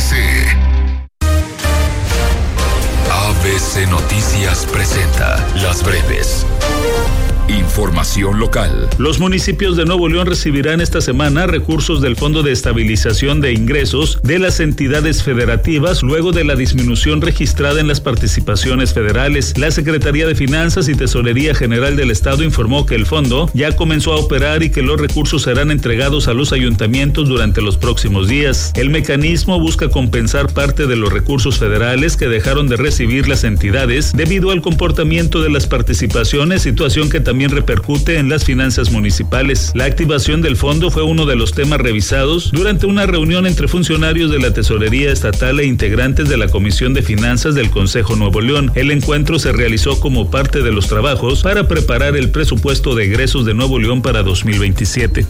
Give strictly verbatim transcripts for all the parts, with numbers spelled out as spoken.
C. A B C Noticias presenta Las Breves. Información local. Los municipios de Nuevo León recibirán esta semana recursos del Fondo de Estabilización de Ingresos de las entidades federativas luego de la disminución registrada en las participaciones federales. La Secretaría de Finanzas y Tesorería General del Estado informó que el fondo ya comenzó a operar y que los recursos serán entregados a los ayuntamientos durante los próximos días. El mecanismo busca compensar parte de los recursos federales que dejaron de recibir las entidades debido al comportamiento de las participaciones, situación que también también repercute en las finanzas municipales. La activación del fondo fue uno de los temas revisados durante una reunión entre funcionarios de la Tesorería Estatal e integrantes de la Comisión de Finanzas del Consejo Nuevo León. El encuentro se realizó como parte de los trabajos para preparar el presupuesto de egresos de Nuevo León para dos mil veintisiete.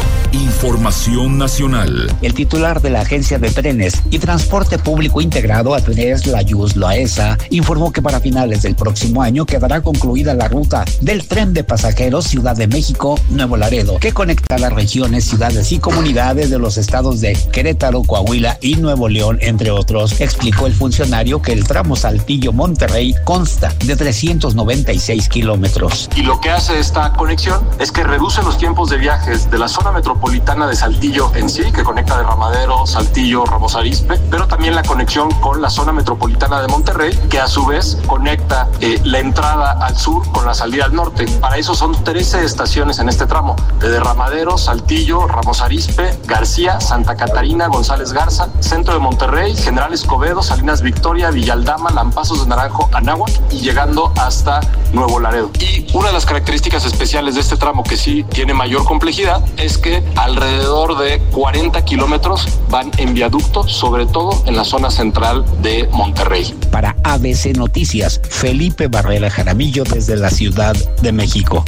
Información nacional. El titular de la Agencia de Trenes y Transporte Público Integrado, Andrés Layuz Loaesa, informó que para finales del próximo año quedará concluida la ruta del tren de pasajeros Ciudad de México, Nuevo Laredo, que conecta las regiones, ciudades y comunidades de los estados de Querétaro, Coahuila y Nuevo León, entre otros. Explicó el funcionario que el tramo Saltillo-Monterrey consta de trescientos noventa y seis kilómetros. Y lo que hace esta conexión es que reduce los tiempos de viajes de la zona metropolitana de Saltillo en sí, que conecta Derramadero, Saltillo, Ramos Arizpe, pero también la conexión con la zona metropolitana de Monterrey, que a su vez conecta eh, la entrada al sur con la salida al norte. Para eso son trece estaciones en este tramo, de Derramadero, Saltillo, Ramos Arizpe, García, Santa Catarina, González Garza, Centro de Monterrey, General Escobedo, Salinas Victoria, Villaldama, Lampazos de Naranjo, Anáhuac y llegando hasta Nuevo Laredo. Y una de las características especiales de este tramo que sí tiene mayor complejidad es que alrededor de cuarenta kilómetros van en viaducto, sobre todo en la zona central de Monterrey. Para A B C Noticias, Felipe Barrera Jaramillo desde la Ciudad de México.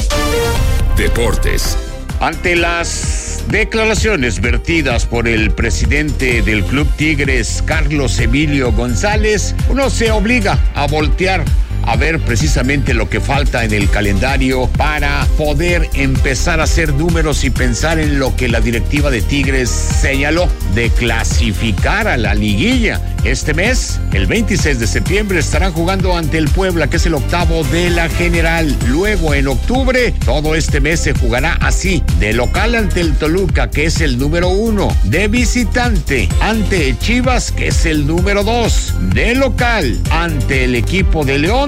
Deportes. Ante las declaraciones vertidas por el presidente del Club Tigres, Carlos Emilio González, uno se obliga a voltear a ver precisamente lo que falta en el calendario para poder empezar a hacer números y pensar en lo que la directiva de Tigres señaló de clasificar a la liguilla. Este mes, el veintiséis de septiembre, estarán jugando ante el Puebla, que es el octavo de la general. Luego, en octubre, todo este mes se jugará así: de local ante el Toluca, que es el número uno; de visitante ante Chivas, que es el número dos; de local ante el equipo de León,